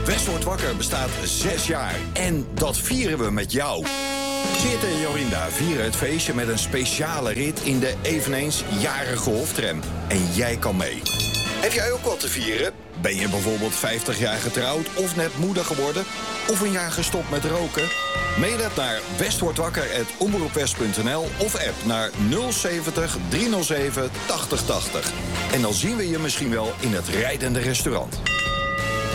West wordt wakker bestaat 6 jaar. En dat vieren we met jou. Geert en Jorinda vieren het feestje met een speciale rit in de eveneens jarige Hoftram. En jij kan mee. Heb jij ook wat te vieren? Ben je bijvoorbeeld 50 jaar getrouwd of net moeder geworden? Of een jaar gestopt met roken? Mail het naar westwordwakker@omroepwest.nl of app naar 070 307 8080. En dan zien we je misschien wel in het rijdende restaurant.